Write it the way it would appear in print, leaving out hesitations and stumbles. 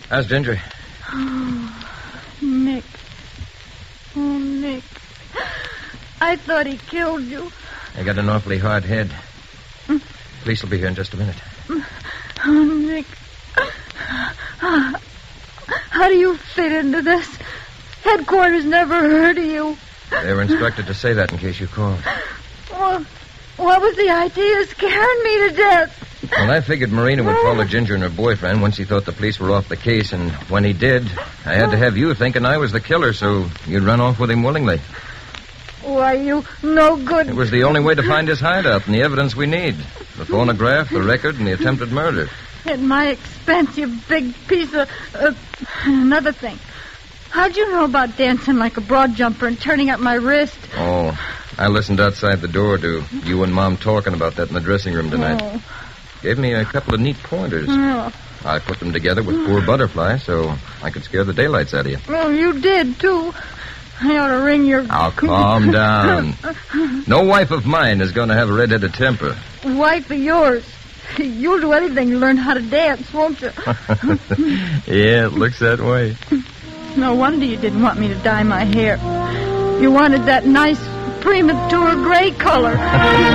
How's Ginger? Oh, Nick. Oh, Nick. I thought he killed you. I got an awfully hard head. Police will be here in just a minute. Oh, Nick. How do you fit into this? Headquarters never heard of you. They were instructed to say that in case you called. Well, what was the idea of scaring me to death? Well, I figured Marina would follow Ginger and her boyfriend once he thought the police were off the case, and when he did, I had to have you thinking I was the killer, so you'd run off with him willingly. Why, you no good. It was the only way to find his hideout and the evidence we need. The phonograph, the record, and the attempted murder. At my expense, you big piece of... another thing. How'd you know about dancing like a broad jumper and turning up my wrist? Oh, I listened outside the door to you and Mom talking about that in the dressing room tonight. Oh. Gave me a couple of neat pointers. Oh. I put them together with poor Butterfly so I could scare the daylights out of you. Well, you did, too. I ought to ring your... Now, calm down. No wife of mine is going to have a red-headed temper. Wife of yours. You'll do anything to learn how to dance, won't you? Yeah, it looks that way. No wonder you didn't want me to dye my hair. You wanted that nice premature gray color.